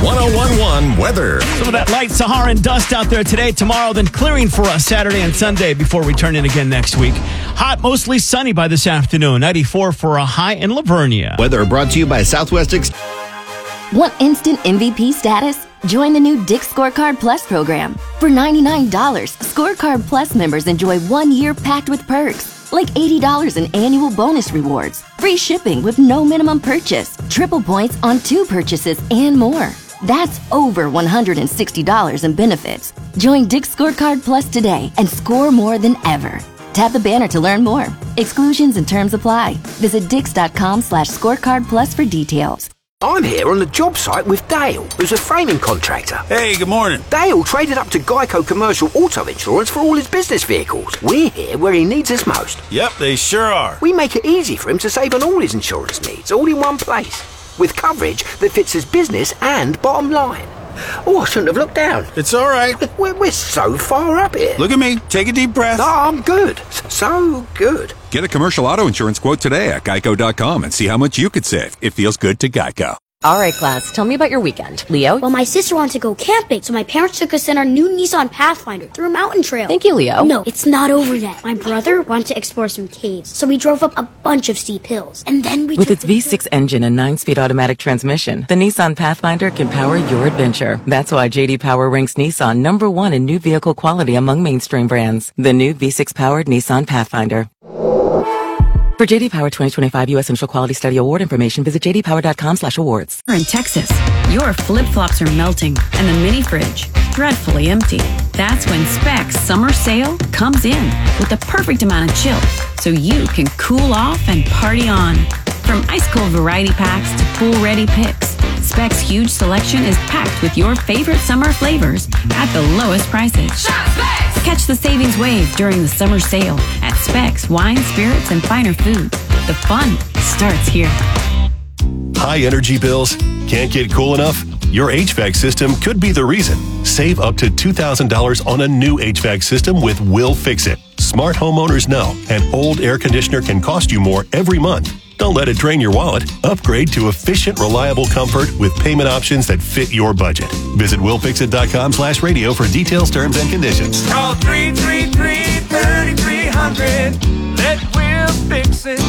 1011 weather. Some of that light Saharan dust out there today, tomorrow, then clearing for us Saturday and Sunday before we turn in again next week. Hot, mostly sunny by this afternoon. 94 for a high in Livonia. Weather brought to you by Southwest. Want instant MVP status? Join the new Dick's Scorecard Plus program. For $99, Scorecard Plus members enjoy 1 year packed with perks, like $80 in annual bonus rewards, free shipping with no minimum purchase, triple points on 2 purchases, and more. That's over $160 in benefits. Join Dick's Scorecard Plus today and score more than ever. Tap the banner to learn more. Exclusions and terms apply. Visit dix.com/scorecard plus for details. I'm here on the job site with Dale, who's a framing contractor. Hey, good morning. Dale traded up to Geico Commercial Auto Insurance for all his business vehicles. We're here where he needs us most. Yep, they sure are. We make it easy for him to save on all his insurance needs, all in one place, with coverage that fits his business and bottom line. Oh, I shouldn't have looked down. It's all right. We're so far up here. Look at me. Take a deep breath. No, I'm good. So good. Get a commercial auto insurance quote today at geico.com and see how much you could save. It feels good to Geico. All right, class, tell me about your weekend. Leo? Well, my sister wanted to go camping, so my parents took us in our new Nissan Pathfinder through a mountain trail. Thank you, Leo. No, it's not over yet. My brother wanted to explore some caves, so we drove up a bunch of steep hills. And then we With its V6 engine and 9-speed automatic transmission, the Nissan Pathfinder can power your adventure. That's why J.D. Power ranks Nissan #1 in new vehicle quality among mainstream brands. The new V6-powered Nissan Pathfinder. For J.D. Power 2025 U.S. Initial Quality Study Award information, visit jdpower.com/awards. In Texas, your flip-flops are melting and the mini fridge dreadfully empty. That's when Specs Summer Sale comes in with the perfect amount of chill so you can cool off and party on. From ice-cold variety packs to pool-ready picks, Specs' huge selection is packed with your favorite summer flavors at the lowest prices. Shop Specs! Catch the savings wave during the summer sale at Specs Wine, Spirits, and Finer Foods. The fun starts here. High energy bills? Can't get cool enough? Your HVAC system could be the reason. Save up to $2,000 on a new HVAC system with Will Fix It. Smart homeowners know an old air conditioner can cost you more every month. Don't let it drain your wallet. Upgrade to efficient, reliable comfort with payment options that fit your budget. Visit willfixit.com/radio for details, terms, and conditions. Call 333-3300. Let Will fix it.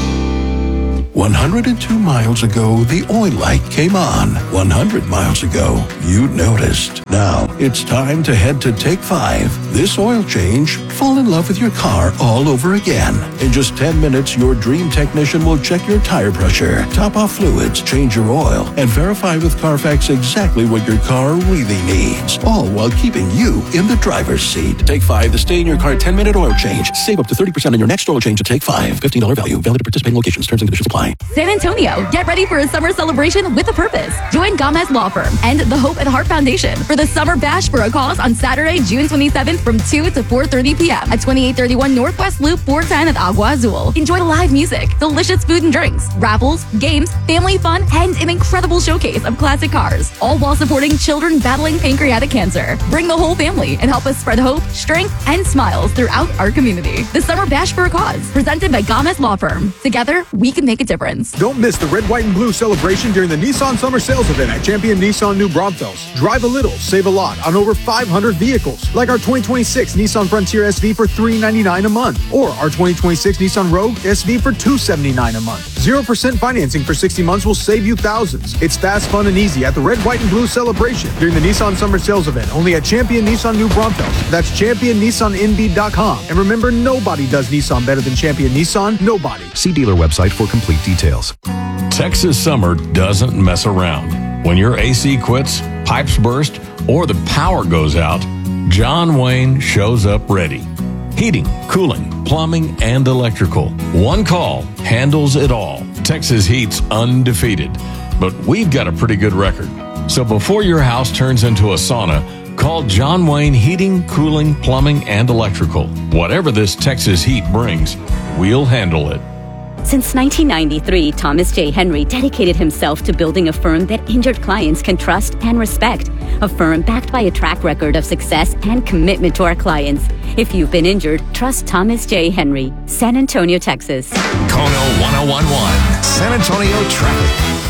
102 miles ago, the oil light came on. 100 miles ago, you noticed. Now, it's time to head to Take 5. This oil change, fall in love with your car all over again. In just 10 minutes, your dream technician will check your tire pressure, top off fluids, change your oil, and verify with Carfax exactly what your car really needs. All while keeping you in the driver's seat. Take 5, the stay-in-your-car 10-minute oil change. Save up to 30% on your next oil change at Take 5. $15 value. Valid at participating locations. Terms and conditions apply. San Antonio, get ready for a summer celebration with a purpose. Join Gomez Law Firm and the Hope and Heart Foundation for the Summer Bash for a Cause on Saturday, June 27th from 2 to 4:30 p.m. at 2831 Northwest Loop 410 at Agua Azul. Enjoy live music, delicious food and drinks, raffles, games, family fun, and an incredible showcase of classic cars, all while supporting children battling pancreatic cancer. Bring the whole family and help us spread hope, strength, and smiles throughout our community. The Summer Bash for a Cause, presented by Gomez Law Firm. Together, we can make a difference. Don't miss the red, white, and blue celebration during the Nissan Summer Sales Event at Champion Nissan New Braunfels. Drive a little, save a lot on over 500 vehicles, like our 2026 Nissan Frontier SV for $399 a month, or our 2026 Nissan Rogue SV for $279 a month. 0% financing for 60 months will save you thousands. It's fast, fun, and easy at the red, white, and blue celebration during the Nissan Summer Sales Event, only at Champion Nissan New Braunfels. That's championnissanNB.com. And remember, nobody does Nissan better than Champion Nissan. Nobody. See dealer website for complete details. Texas summer doesn't mess around. When your AC quits, pipes burst, or the power goes out, John Wayne shows up ready. Heating, cooling, plumbing, and electrical. One call handles it all. Texas Heat's undefeated, but we've got a pretty good record. So before your house turns into a sauna, call John Wayne Heating, Cooling, Plumbing, and Electrical. Whatever this Texas heat brings, we'll handle it. Since 1993, Thomas J. Henry dedicated himself to building a firm that injured clients can trust and respect. A firm backed by a track record of success and commitment to our clients. If you've been injured, trust Thomas J. Henry. San Antonio, Texas. Kono 1011, San Antonio traffic.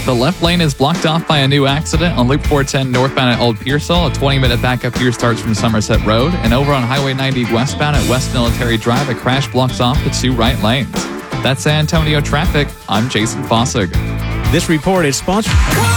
The left lane is blocked off by a new accident on Loop 410 northbound at Old Pearsall. A 20-minute backup here starts from Somerset Road. And over on Highway 90 westbound at West Military Drive, a crash blocks off the 2 right lanes. That's San Antonio traffic. I'm Jason Fossig. This report is sponsored.